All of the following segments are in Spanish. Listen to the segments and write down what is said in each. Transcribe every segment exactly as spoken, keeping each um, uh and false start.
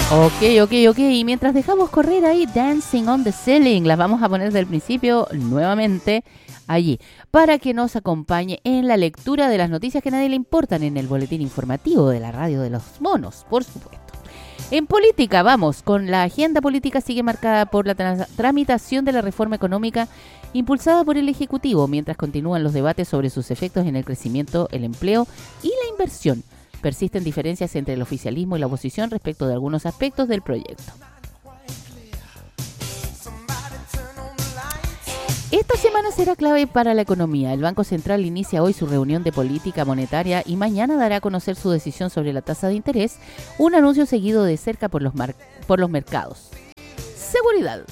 Ok, ok, ok. Y mientras dejamos correr ahí Dancing on the Ceiling, las vamos a poner del principio nuevamente allí, para que nos acompañe en la lectura de las noticias que a nadie le importan en el boletín informativo de la radio de los monos, por supuesto. En política, vamos, con la agenda política sigue marcada por la tra- tramitación de la reforma económica impulsada por el Ejecutivo, mientras continúan los debates sobre sus efectos en el crecimiento, el empleo y la inversión. Persisten diferencias entre el oficialismo y la oposición respecto de algunos aspectos del proyecto. Esta semana será clave para la economía. El Banco Central inicia hoy su reunión de política monetaria y mañana dará a conocer su decisión sobre la tasa de interés, un anuncio seguido de cerca por los, mar- por los mercados. Seguridad.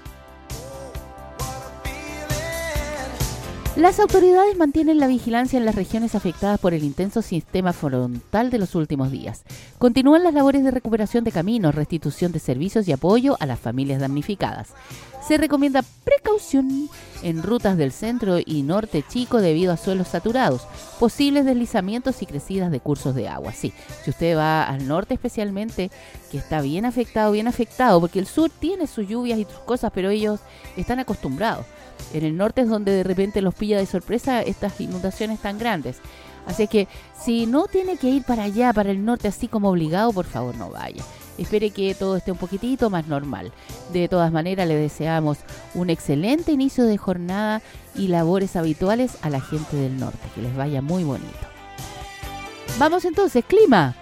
Las autoridades mantienen la vigilancia en las regiones afectadas por el intenso sistema frontal de los últimos días. Continúan las labores de recuperación de caminos, restitución de servicios y apoyo a las familias damnificadas. Se recomienda precaución en rutas del centro y norte chico debido a suelos saturados, posibles deslizamientos y crecidas de cursos de agua. Sí, si usted va al norte especialmente, que está bien afectado, bien afectado, porque el sur tiene sus lluvias y sus cosas, pero ellos están acostumbrados. En el norte es donde de repente los pilla de sorpresa estas inundaciones tan grandes. Así que si no tiene que ir para allá, para el norte, así como obligado, por favor no vaya. Espere que todo esté un poquitito más normal. De todas maneras, le deseamos un excelente inicio de jornada y labores habituales a la gente del norte. Que les vaya muy bonito. Vamos entonces, clima.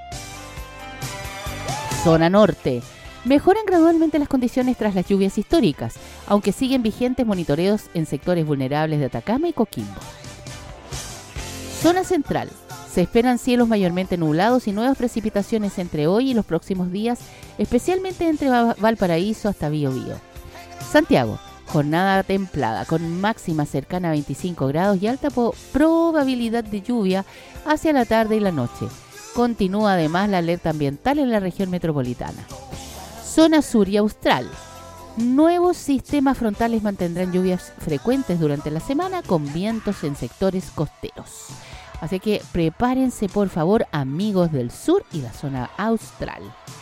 Zona norte. Mejoran gradualmente las condiciones tras las lluvias históricas, aunque siguen vigentes monitoreos en sectores vulnerables de Atacama y Coquimbo. Zona central. Se esperan cielos mayormente nublados y nuevas precipitaciones entre hoy y los próximos días, especialmente entre Valparaíso hasta Biobío. Santiago. Jornada templada, con máxima cercana a veinticinco grados y alta po- probabilidad de lluvia hacia la tarde y la noche. Continúa además la alerta ambiental en la región metropolitana. Zona sur y austral. Nuevos sistemas frontales mantendrán lluvias frecuentes durante la semana con vientos en sectores costeros. Así que prepárense por favor, amigos del sur y la zona austral.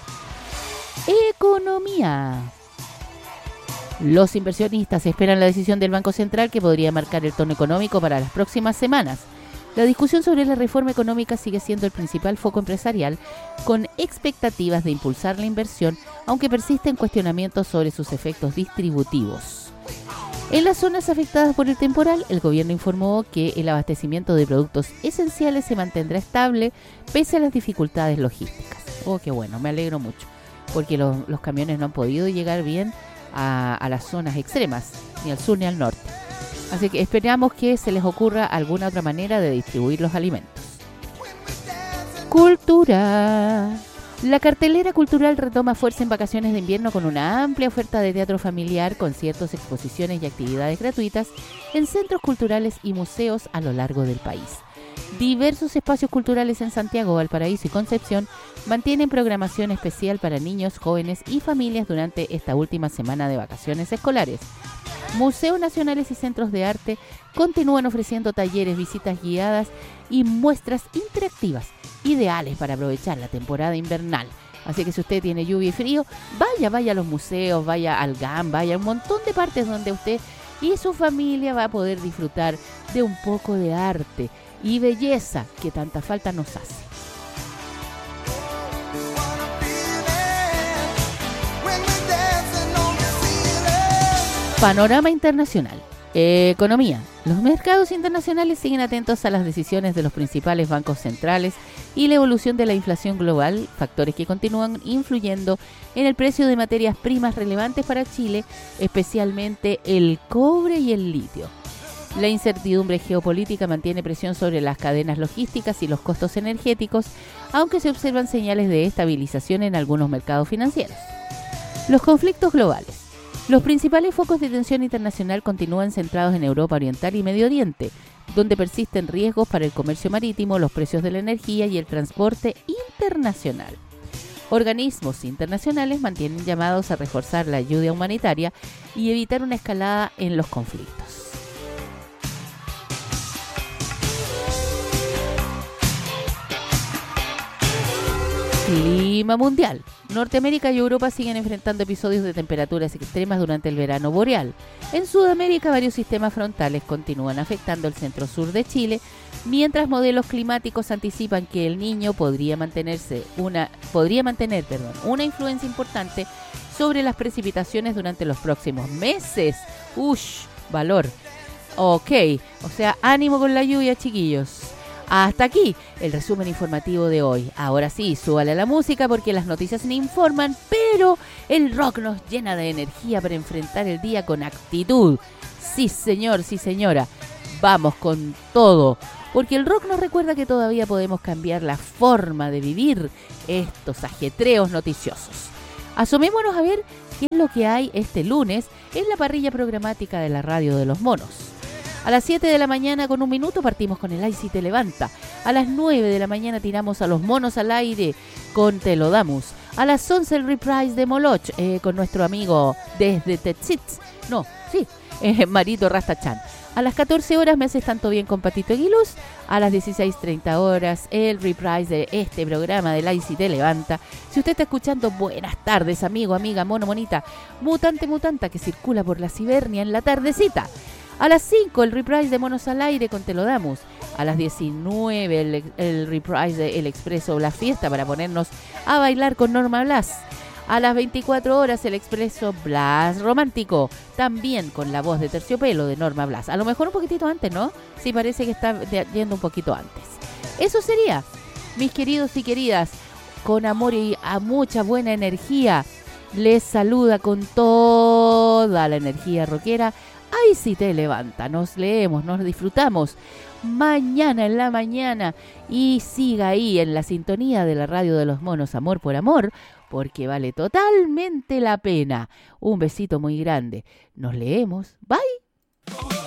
Economía. Los inversionistas esperan la decisión del Banco Central que podría marcar el tono económico para las próximas semanas. La discusión sobre la reforma económica sigue siendo el principal foco empresarial, con expectativas de impulsar la inversión, aunque persisten cuestionamientos sobre sus efectos distributivos. En las zonas afectadas por el temporal, el gobierno informó que el abastecimiento de productos esenciales se mantendrá estable pese a las dificultades logísticas. Oh, qué bueno, me alegro mucho, porque los, los camiones no han podido llegar bien a, a las zonas extremas, ni al sur ni al norte. Así que esperamos que se les ocurra alguna otra manera de distribuir los alimentos. Cultura. La cartelera cultural retoma fuerza en vacaciones de invierno con una amplia oferta de teatro familiar, conciertos, exposiciones y actividades gratuitas en centros culturales y museos a lo largo del país. Diversos espacios culturales en Santiago, Valparaíso y Concepción mantienen programación especial para niños, jóvenes y familias durante esta última semana de vacaciones escolares. Museos nacionales y centros de arte continúan ofreciendo talleres, visitas guiadas y muestras interactivas, ideales para aprovechar la temporada invernal. Así que si usted tiene lluvia y frío, vaya, vaya a los museos, vaya al G A M, vaya a un montón de partes donde usted y su familia va a poder disfrutar de un poco de arte y belleza que tanta falta nos hace. Panorama internacional. Economía. Los mercados internacionales siguen atentos a las decisiones de los principales bancos centrales y la evolución de la inflación global, factores que continúan influyendo en el precio de materias primas relevantes para Chile, especialmente el cobre y el litio. La incertidumbre geopolítica mantiene presión sobre las cadenas logísticas y los costos energéticos, aunque se observan señales de estabilización en algunos mercados financieros. Los conflictos globales. Los principales focos de tensión internacional continúan centrados en Europa Oriental y Medio Oriente, donde persisten riesgos para el comercio marítimo, los precios de la energía y el transporte internacional. Organismos internacionales mantienen llamados a reforzar la ayuda humanitaria y evitar una escalada en los conflictos. Clima mundial. Norteamérica y Europa siguen enfrentando episodios de temperaturas extremas durante el verano boreal. En Sudamérica, varios sistemas frontales continúan afectando el centro-sur de Chile, mientras modelos climáticos anticipan que el Niño podría mantenerse una podría mantener, perdón, una influencia importante sobre las precipitaciones durante los próximos meses. Ush, valor. Ok, o sea, ánimo con la lluvia, chiquillos. Hasta aquí el resumen informativo de hoy. Ahora sí, súbale a la música porque las noticias me informan, pero el rock nos llena de energía para enfrentar el día con actitud. Sí, señor, sí, señora. Vamos con todo, porque el rock nos recuerda que todavía podemos cambiar la forma de vivir estos ajetreos noticiosos. Asomémonos a ver qué es lo que hay este lunes en la parrilla programática de la Radio de los Monos. A las siete de la mañana con un minuto partimos con el Ay Si Te Levanta. A las nueve de la mañana tiramos a los monos al aire con Te Lo Damos. A las once el reprise de Moloch eh, con nuestro amigo desde Tetzitz. No, sí, eh, Marito Rastachan. A las catorce horas me haces tanto bien con Patito Aguiluz. A las dieciséis treinta horas el reprise de este programa del Ay Si Te Levanta. Si usted está escuchando, buenas tardes, amigo, amiga, mono, monita, mutante, mutanta que circula por la Cibernia en la tardecita. A las cinco el reprise de Monos al Aire con Te Lo Damos. A las diecinueve el, el reprise de El Expreso La Fiesta para ponernos a bailar con Norma Blas. A las veinticuatro horas el Expreso Blas Romántico, también con la voz de Terciopelo de Norma Blas. A lo mejor un poquitito antes, ¿no? Sí, parece que está yendo un poquito antes. Eso sería, mis queridos y queridas, con amor y a mucha buena energía. Les saluda con toda la energía rockera Ay Si Te Levanta. Nos leemos, nos disfrutamos mañana en la mañana y siga ahí en la sintonía de la Radio de los Monos, Amor por Amor, porque vale totalmente la pena. Un besito muy grande. Nos leemos. Bye.